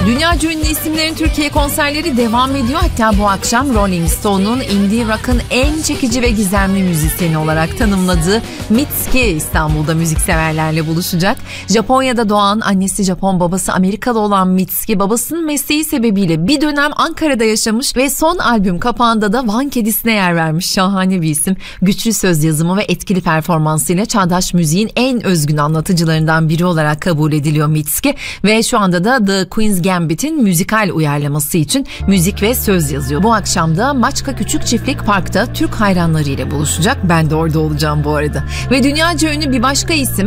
Dünyaca ünlü isimlerin Türkiye konserleri devam ediyor. Hatta bu akşam Rolling Stone'un indie rock'ın en çekici ve gizemli müzisyeni olarak tanımladığı Mitski İstanbul'da müzikseverlerle buluşacak. Japonya'da doğan, annesi Japon, babası Amerikalı olan Mitski, babasının mesleği sebebiyle bir dönem Ankara'da yaşamış ve son albüm kapağında da Van Kedisi'ne yer vermiş. Şahane bir isim. Güçlü söz yazımı ve etkili performansıyla çağdaş müziğin en özgün anlatıcılarından biri olarak kabul ediliyor Mitski ve şu anda da The Queen's Gambit'in müzikal uyarlaması için müzik ve söz yazıyor. Bu akşam da Maçka Küçük Çiftlik Park'ta Türk hayranları ile buluşacak. Ben de orada olacağım bu arada. Ve dünyaca ünlü bir başka isim